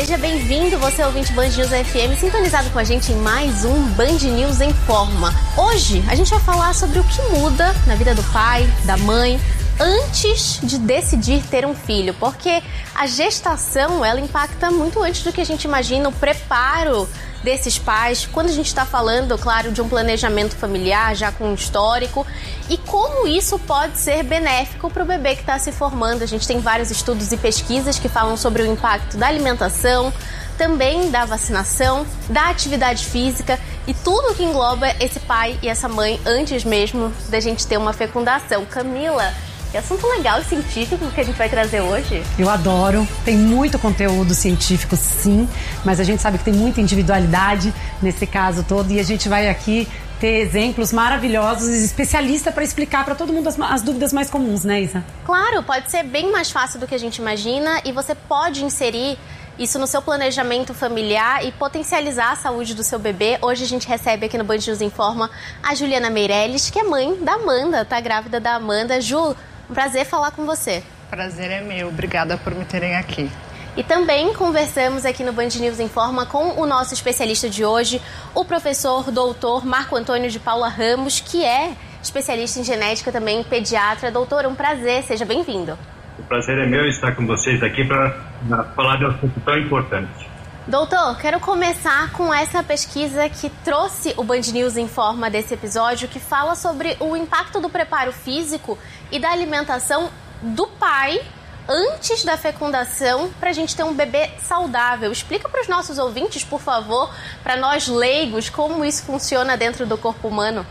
Seja bem-vindo, você ouvinte Band News FM, sintonizado com a gente em mais um Band News em Forma. Hoje a gente vai falar sobre o que muda na vida do pai, da mãe, antes de decidir ter um filho, porque a gestação, ela impacta muito antes do que a gente imagina, o preparo desses pais, quando a gente está falando, claro, de um planejamento familiar, já com um histórico, e como isso pode ser benéfico para o bebê que está se formando. A gente tem vários estudos e pesquisas que falam sobre o impacto da alimentação, também da vacinação, da atividade física e tudo que engloba esse pai e essa mãe antes mesmo da gente ter uma fecundação. Camila, que assunto legal e científico que a gente vai trazer hoje. Eu adoro, tem muito conteúdo científico sim, mas a gente sabe que tem muita individualidade nesse caso todo e a gente vai aqui ter exemplos maravilhosos e especialista para explicar para todo mundo as dúvidas mais comuns, né, Isa? Claro, pode ser bem mais fácil do que a gente imagina e você pode inserir isso no seu planejamento familiar e potencializar a saúde do seu bebê. Hoje a gente recebe aqui no Band News Informa a Juliana Meirelles, que é mãe da Amanda, tá grávida da Amanda. Ju, um prazer falar com você. Prazer é meu, obrigada por me terem aqui. E também conversamos aqui no Band News Informa com o nosso especialista de hoje, o professor doutor Marco Antônio de Paula Ramos, que é especialista em genética, também pediatra. Doutor, um prazer, seja bem-vindo. O prazer é meu estar com vocês aqui para falar de um assunto tão importante. Doutor, quero começar com essa pesquisa que trouxe o Band News Informa desse episódio, que fala sobre o impacto do preparo físico e da alimentação do pai antes da fecundação para a gente ter um bebê saudável. Explica para os nossos ouvintes, por favor, para nós leigos, como isso funciona dentro do corpo humano.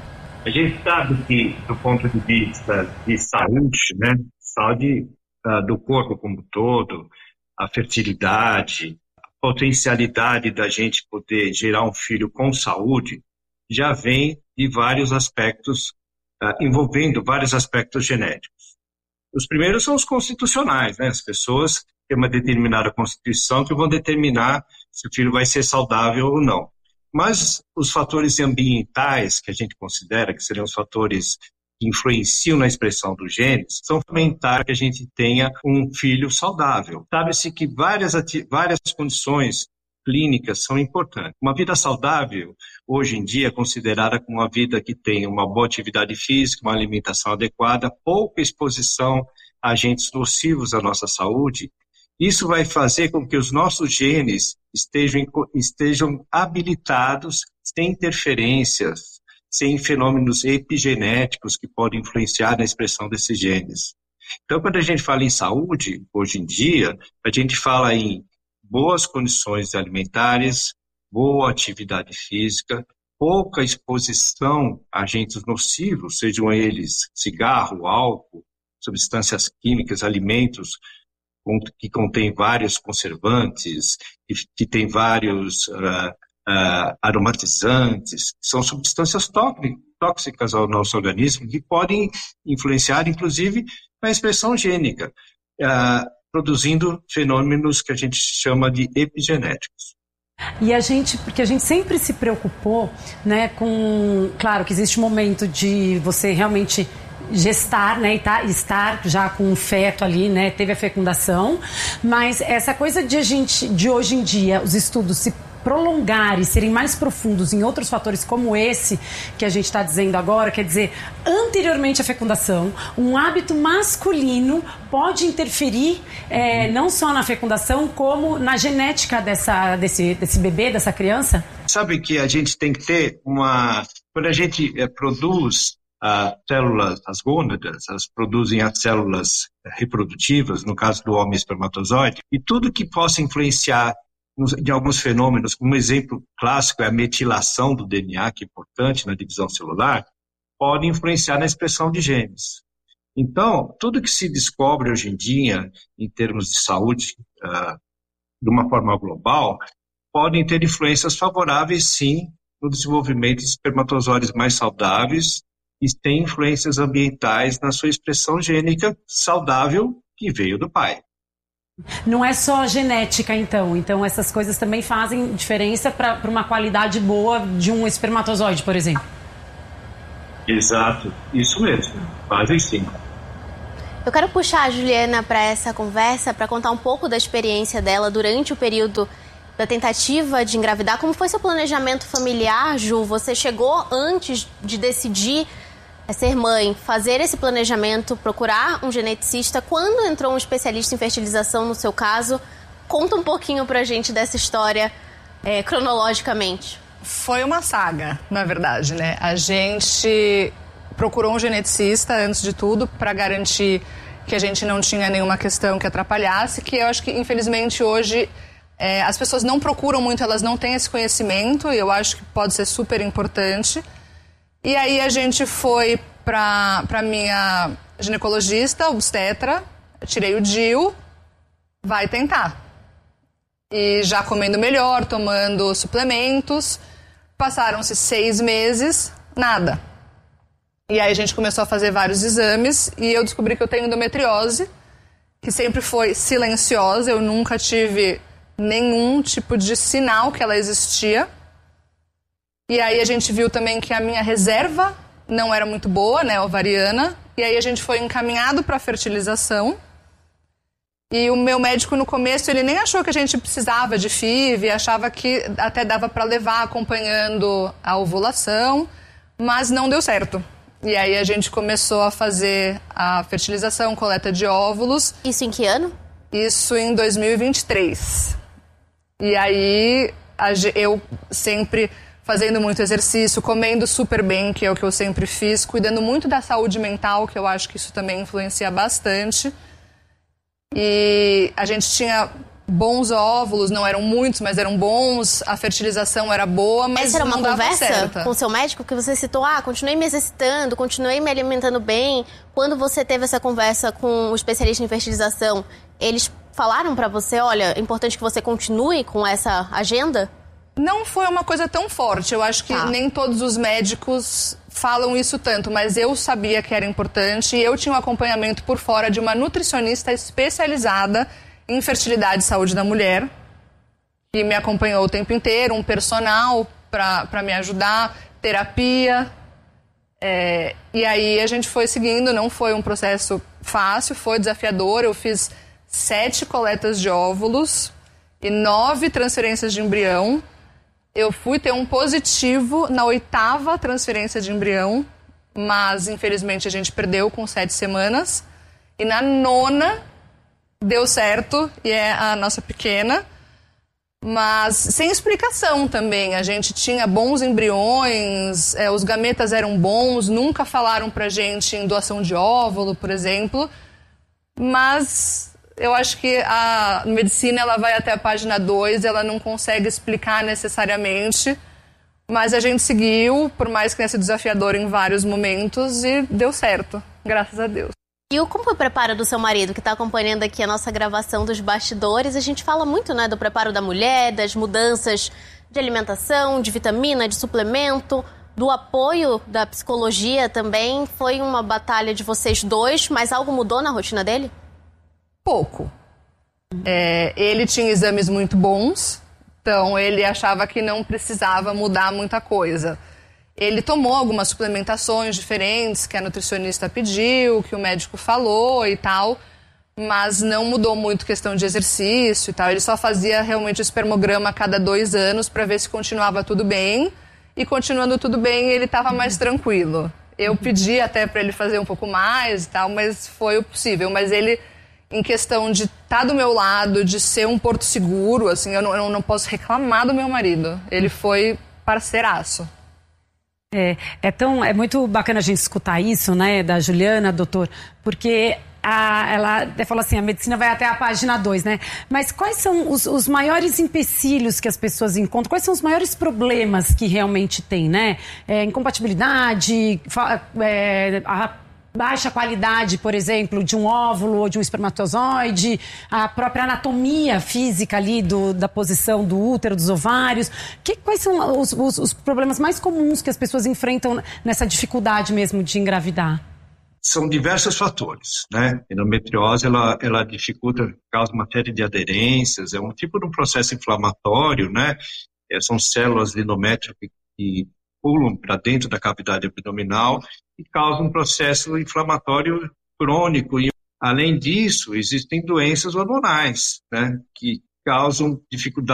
A gente sabe que, do ponto de vista de saúde, né, saúde do corpo como um todo, a fertilidade, a potencialidade da gente poder gerar um filho com saúde, já vem de vários aspectos, envolvendo vários aspectos genéticos. Os primeiros são os constitucionais, né? As pessoas têm uma determinada constituição que vão determinar se o filho vai ser saudável ou não. Mas os fatores ambientais que a gente considera que seriam os fatores que influenciam na expressão dos genes são fundamentais para que a gente tenha um filho saudável. Sabe-se que várias condições clínicas são importantes. Uma vida saudável, hoje em dia, é considerada como uma vida que tem uma boa atividade física, uma alimentação adequada, pouca exposição a agentes nocivos à nossa saúde. Isso vai fazer com que os nossos genes estejam habilitados, sem interferências, sem fenômenos epigenéticos que podem influenciar na expressão desses genes. Então, quando a gente fala em saúde, hoje em dia, a gente fala em boas condições alimentares, boa atividade física, pouca exposição a agentes nocivos, sejam eles cigarro, álcool, substâncias químicas, alimentos que contêm vários conservantes, que têm vários aromatizantes, que são substâncias tóxicas ao nosso organismo, que podem influenciar, inclusive, na expressão gênica, produzindo fenômenos que a gente chama de epigenéticos. Porque a gente sempre se preocupou, né, claro que existe um momento de você realmente gestar, né, e estar já com um feto ali, né, teve a fecundação, mas essa coisa de hoje em dia, os estudos se prolongar e serem mais profundos em outros fatores como esse que a gente está dizendo agora, quer dizer, anteriormente à fecundação, um hábito masculino pode interferir não só na fecundação, como na genética desse bebê, dessa criança? Sabe que a gente tem que ter quando a gente produz células, as gônadas, elas produzem as células reprodutivas, no caso do homem espermatozoide, e tudo que possa influenciar de alguns fenômenos, um exemplo clássico é a metilação do DNA, que é importante na divisão celular, pode influenciar na expressão de genes. Então, tudo que se descobre hoje em dia, em termos de saúde, de uma forma global, podem ter influências favoráveis, sim, no desenvolvimento de espermatozoides mais saudáveis e tem influências ambientais na sua expressão gênica saudável que veio do pai. Não é só genética, então essas coisas também fazem diferença para uma qualidade boa de um espermatozoide, por exemplo. Exato, isso mesmo, fazem sim. Eu quero puxar a Juliana para essa conversa, para contar um pouco da experiência dela durante o período da tentativa de engravidar. Como foi seu planejamento familiar, Ju? Você chegou antes de decidir ser mãe, fazer esse planejamento, procurar um geneticista? Quando entrou um especialista em fertilização no seu caso? Conta um pouquinho pra gente dessa história cronologicamente. Foi uma saga, na verdade, né? A gente procurou um geneticista, antes de tudo, para garantir que a gente não tinha nenhuma questão que atrapalhasse, que eu acho que, infelizmente, hoje as pessoas não procuram muito, elas não têm esse conhecimento, e eu acho que pode ser super importante. E aí a gente foi para minha ginecologista, obstetra, tirei o DIU, vai tentar. E já comendo melhor, tomando suplementos, passaram-se 6 meses, nada. E aí a gente começou a fazer vários exames e eu descobri que eu tenho endometriose, que sempre foi silenciosa, eu nunca tive nenhum tipo de sinal que ela existia. E aí a gente viu também que a minha reserva não era muito boa, né, ovariana, e aí a gente foi encaminhado para fertilização. E o meu médico no começo, ele nem achou que a gente precisava de FIV, achava que até dava para levar acompanhando a ovulação, mas não deu certo. E aí a gente começou a fazer a fertilização, coleta de óvulos. Isso em que ano? Isso em 2023. E aí eu sempre fazendo muito exercício, comendo super bem, que é o que eu sempre fiz, cuidando muito da saúde mental, que eu acho que isso também influencia bastante. E a gente tinha bons óvulos, não eram muitos, mas eram bons, a fertilização era boa, mas essa era uma não dava conversa certa. Com o seu médico que você citou, continuei me exercitando, continuei me alimentando bem. Quando você teve essa conversa com o especialista em fertilização, eles falaram pra você, olha, é importante que você continue com essa agenda? Não foi uma coisa tão forte, eu acho que nem todos os médicos falam isso tanto, mas eu sabia que era importante e eu tinha um acompanhamento por fora de uma nutricionista especializada em fertilidade e saúde da mulher, que me acompanhou o tempo inteiro, um personal para me ajudar, terapia. E aí a gente foi seguindo, não foi um processo fácil, foi desafiador. Eu fiz 7 coletas de óvulos e 9 transferências de embrião. Eu fui ter um positivo na 8ª transferência de embrião, mas infelizmente a gente perdeu com 7 semanas. E na 9ª deu certo, e é a nossa pequena, mas sem explicação também. A gente tinha bons embriões, os gametas eram bons, nunca falaram pra gente em doação de óvulo, por exemplo, mas eu acho que a medicina ela vai até a página 2, ela não consegue explicar necessariamente, mas a gente seguiu, por mais que tenha sido desafiador em vários momentos, e deu certo, graças a Deus. E como foi o preparo do seu marido, que está acompanhando aqui a nossa gravação dos bastidores? A gente fala muito, né, do preparo da mulher, das mudanças de alimentação, de vitamina, de suplemento, do apoio da psicologia também. Foi uma batalha de vocês dois, mas algo mudou na rotina dele? Pouco. Ele tinha exames muito bons, então ele achava que não precisava mudar muita coisa. Ele tomou algumas suplementações diferentes que a nutricionista pediu, que o médico falou e tal, mas não mudou muito questão de exercício e tal. Ele só fazia realmente o espermograma a cada 2 anos para ver se continuava tudo bem, e continuando tudo bem ele estava mais tranquilo. Eu pedi até para ele fazer um pouco mais e tal, mas foi o possível. Mas ele, em questão de estar do meu lado, de ser um porto seguro, assim, eu não posso reclamar do meu marido. Ele foi parceiraço. É muito bacana a gente escutar isso, né, da Juliana, doutor, porque ela até falou assim, a medicina vai até a página 2, né? Mas quais são os maiores empecilhos que as pessoas encontram? Quais são os maiores problemas que realmente tem, né? Incompatibilidade, a baixa qualidade, por exemplo, de um óvulo ou de um espermatozoide, a própria anatomia física ali da posição do útero, dos ovários. Quais são os problemas mais comuns que as pessoas enfrentam nessa dificuldade mesmo de engravidar? São diversos fatores, né? A endometriose, ela dificulta, causa uma série de aderências, é um tipo de um processo inflamatório, né? São células de endométrio que pulam para dentro da cavidade abdominal e causam um processo inflamatório crônico. E Além disso, existem doenças hormonais, né, que causam dificuldade